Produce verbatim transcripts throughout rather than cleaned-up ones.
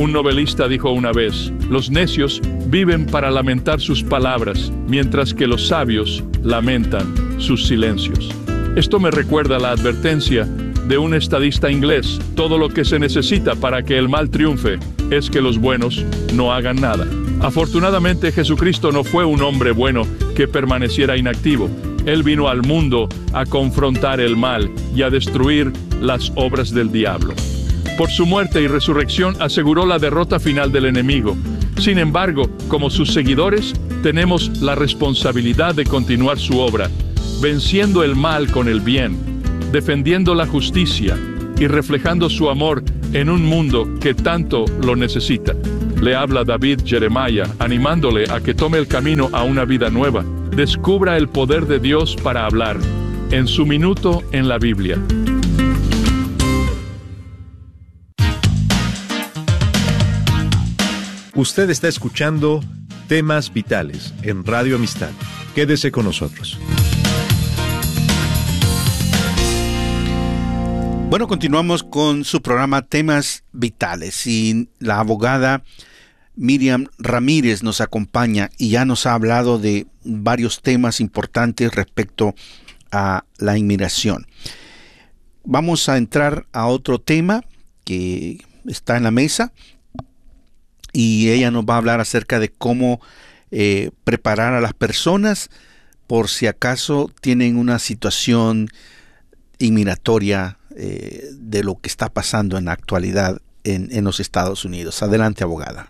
Un novelista dijo una vez: los necios viven para lamentar sus palabras, mientras que los sabios lamentan sus silencios. Esto me recuerda la advertencia de un estadista inglés: todo lo que se necesita para que el mal triunfe es que los buenos no hagan nada. Afortunadamente, Jesucristo no fue un hombre bueno que permaneciera inactivo. Él vino al mundo a confrontar el mal y a destruir las obras del diablo. Por su muerte y resurrección aseguró la derrota final del enemigo. Sin embargo, como sus seguidores, tenemos la responsabilidad de continuar su obra, venciendo el mal con el bien, defendiendo la justicia y reflejando su amor en un mundo que tanto lo necesita. Le habla David Jeremiah, animándole a que tome el camino a una vida nueva. Descubra el poder de Dios para hablar, en su minuto en la Biblia. Usted está escuchando Temas Vitales en Radio Amistad. Quédese con nosotros. Bueno, continuamos con su programa Temas Vitales y la abogada Miriam Ramírez nos acompaña y ya nos ha hablado de varios temas importantes respecto a la inmigración. Vamos a entrar a otro tema que está en la mesa y ella nos va a hablar acerca de cómo eh, preparar a las personas por si acaso tienen una situación inmigratoria eh, de lo que está pasando en la actualidad en, en los Estados Unidos. Adelante, abogada.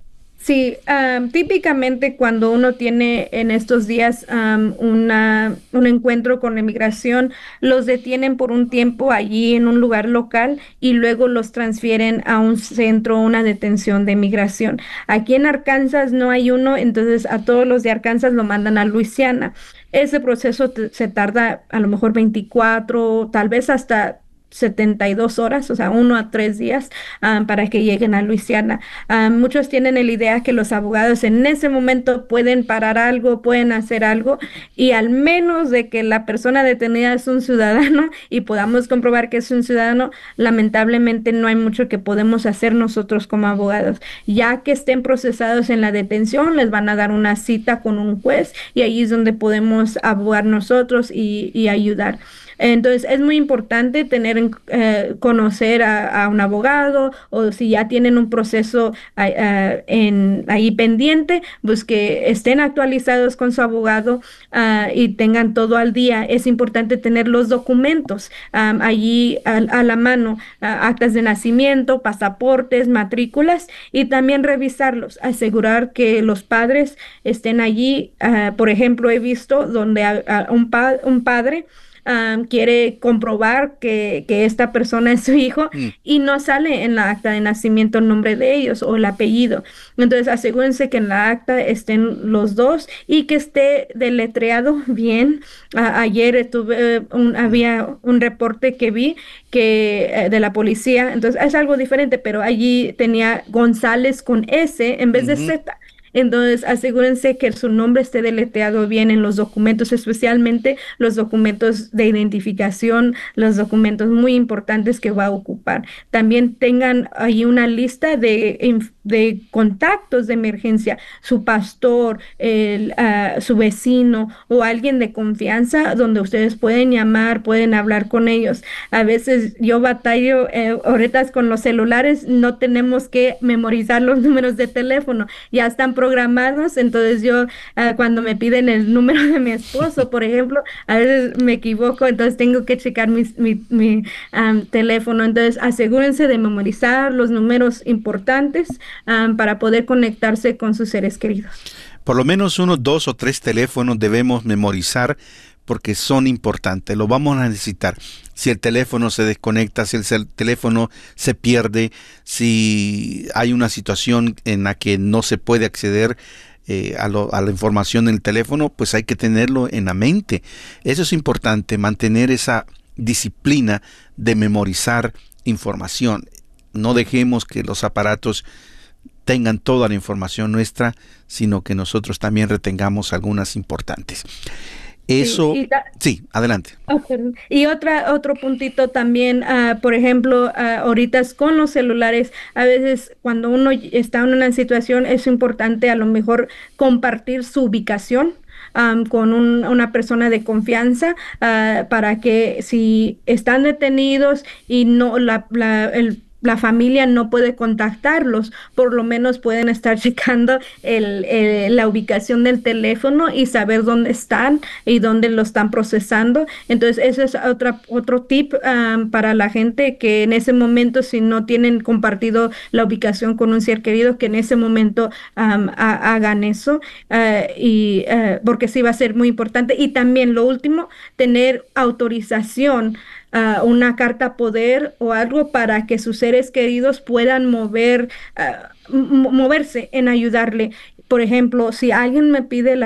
Sí, um, típicamente cuando uno tiene en estos días um, una, un encuentro con la inmigración, los detienen por un tiempo allí en un lugar local y luego los transfieren a un centro, una detención de inmigración. Aquí en Arkansas no hay uno, entonces a todos los de Arkansas lo mandan a Luisiana. Ese proceso te, se tarda a lo mejor veinticuatro, tal vez hasta setenta y dos horas, o sea, uno a tres días um, para que lleguen a Luisiana. Um, muchos tienen la idea que los abogados en ese momento pueden parar algo, pueden hacer algo, y al menos de que la persona detenida es un ciudadano y podamos comprobar que es un ciudadano, lamentablemente no hay mucho que podemos hacer nosotros como abogados. Ya que estén procesados en la detención, les van a dar una cita con un juez y ahí es donde podemos abogar nosotros y, y ayudar. Entonces es muy importante tener eh, conocer a, a un abogado, o si ya tienen un proceso uh, uh, en, ahí pendiente, pues que estén actualizados con su abogado uh, y tengan todo al día. Es importante tener los documentos um, allí a, a la mano, uh, actas de nacimiento, pasaportes, matrículas, y también revisarlos, asegurar que los padres estén allí. Uh, por ejemplo, he visto donde a, a un, pa- un padre Um, quiere comprobar que, que esta persona es su hijo mm. y no sale en la acta de nacimiento el nombre de ellos o el apellido. Entonces asegúrense que en la acta estén los dos y que esté deletreado bien. Uh, ayer tuve un, había un reporte que vi que uh, de la policía, entonces es algo diferente, pero allí tenía González con S en vez uh-huh. de Z. Entonces, asegúrense que su nombre esté deletreado bien en los documentos, especialmente los documentos de identificación, los documentos muy importantes que va a ocupar. También tengan ahí una lista de, de contactos de emergencia, su pastor, el, uh, su vecino o alguien de confianza donde ustedes pueden llamar, pueden hablar con ellos. A veces yo batallo eh, ahorita con los celulares, no tenemos que memorizar los números de teléfono, ya están programados, entonces yo uh, cuando me piden el número de mi esposo, por ejemplo, a veces me equivoco, entonces tengo que checar mi, mi, mi um, teléfono. Entonces asegúrense de memorizar los números importantes um, para poder conectarse con sus seres queridos. Por lo menos unos dos o tres teléfonos debemos memorizar porque son importantes, lo vamos a necesitar. Si el teléfono se desconecta, si el cel- teléfono se pierde, si hay una situación en la que no se puede acceder eh, a, lo, a la información en el teléfono, pues hay que tenerlo en la mente. Eso es importante, mantener esa disciplina de memorizar información. No dejemos que los aparatos tengan toda la información nuestra, sino que nosotros también retengamos algunas importantes. Eso, Sí, y ta- sí, adelante. Oh, perdón. Y otra, otro puntito también, ah, por ejemplo, ah, ahorita es con los celulares, a veces cuando uno y- está en una situación es importante a lo mejor compartir su ubicación. Am, con un- una persona de confianza, ah, para que si están detenidos y no la, la, el- la familia no puede contactarlos, por lo menos pueden estar checando el, eh, la ubicación del teléfono y saber dónde están y dónde lo están procesando. Entonces, ese es otra, otro tip, um, para la gente que en ese momento, si no tienen compartido la ubicación con un ser querido, que en ese momento um, ha- hagan eso, uh, y uh, porque sí va a ser muy importante. Y también lo último, tener autorización, ah, una carta poder o algo para que sus seres queridos puedan mover, ah, mo- moverse en ayudarle. Por ejemplo, si alguien me pide la